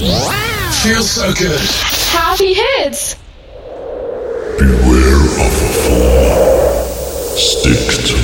Feels so good. Happy hits. Beware of a fall. Stick to